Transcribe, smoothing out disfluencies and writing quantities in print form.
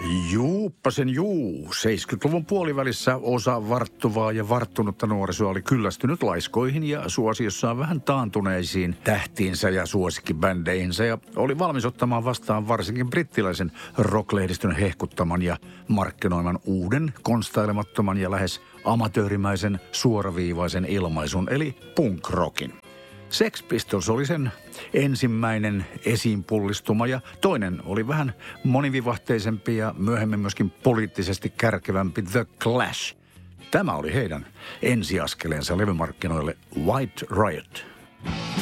Juuppasen juu. 70-luvun puolivälissä osa varttuvaa ja varttunutta nuorisoa oli kyllästynyt laiskoihin ja suosiossaan vähän taantuneisiin tähtiinsä ja suosikkibändeihinsä ja oli valmis ottamaan vastaan varsinkin brittiläisen rocklehdistön hehkuttaman ja markkinoiman uuden, konstailemattoman ja lähes amatöörimäisen suoraviivaisen ilmaisun eli punk-rockin. Sex Pistols oli sen ensimmäinen esiinpullistuma ja toinen oli vähän monivivahteisempi ja myöhemmin myöskin poliittisesti kärkevämpi The Clash. Tämä oli heidän ensiaskeleensa levymarkkinoille White Riot.